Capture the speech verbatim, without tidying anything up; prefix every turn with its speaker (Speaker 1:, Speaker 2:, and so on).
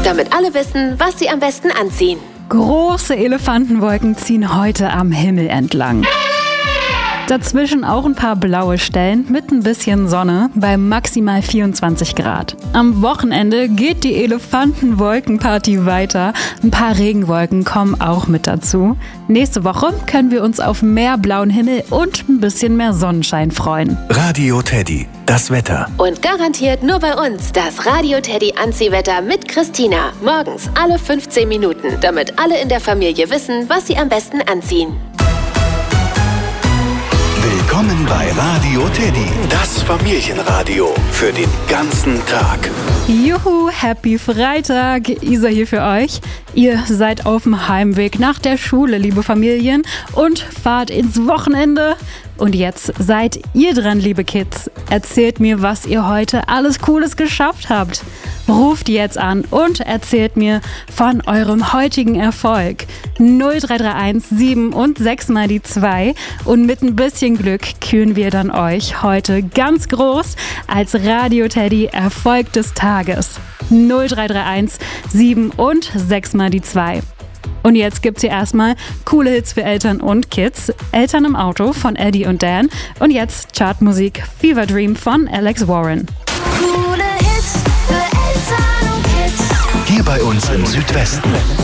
Speaker 1: damit alle wissen, was sie am besten anziehen.
Speaker 2: Große Elefantenwolken ziehen heute am Himmel entlang. Dazwischen auch ein paar blaue Stellen mit ein bisschen Sonne bei maximal vierundzwanzig Grad. Am Wochenende geht die Elefantenwolkenparty weiter. Ein paar Regenwolken kommen auch mit dazu. Nächste Woche können wir uns auf mehr blauen Himmel und ein bisschen mehr Sonnenschein freuen.
Speaker 3: Radio Teddy, das Wetter.
Speaker 1: Und garantiert nur bei uns das Radio Teddy Anziehwetter mit Christina. Morgens alle fünfzehn Minuten, damit alle in der Familie wissen, was sie am besten anziehen.
Speaker 3: Willkommen bei Radio Teddy, das Familienradio für den ganzen Tag.
Speaker 2: Juhu, happy Freitag, Isa hier für euch. Ihr seid auf dem Heimweg nach der Schule, liebe Familien, und fahrt ins Wochenende. Und jetzt seid ihr dran, liebe Kids. Erzählt mir, was ihr heute alles Cooles geschafft habt. Ruft jetzt an und erzählt mir von eurem heutigen Erfolg. null drei drei eins sieben und sechs mal die zwei. Und mit ein bisschen Glück küren wir dann euch heute ganz groß als Radio Teddy Erfolg des Tages. null drei drei eins sieben und sechs mal die zwei. Und jetzt gibt's hier erstmal coole Hits für Eltern und Kids. Eltern im Auto von Eddie und Dan. Und jetzt Chartmusik Fever Dream von Alex Warren.
Speaker 4: Coole Hits für Eltern und Kids.
Speaker 3: Hier bei uns im Südwesten.